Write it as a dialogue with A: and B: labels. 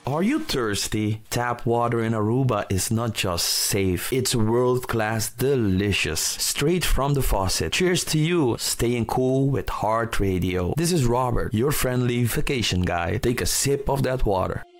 A: Are you thirsty? Tap water in Aruba is not just safe, it's world-class delicious. Straight from the faucet. Cheers to you, staying cool with Heart Radio. This is Robert, your friendly vacation guy. Take a sip of that water.